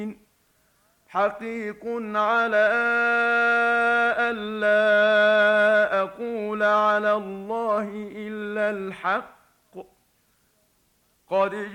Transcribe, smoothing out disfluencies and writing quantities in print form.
حقيق على ألا أقول على الله إلا الحق. قد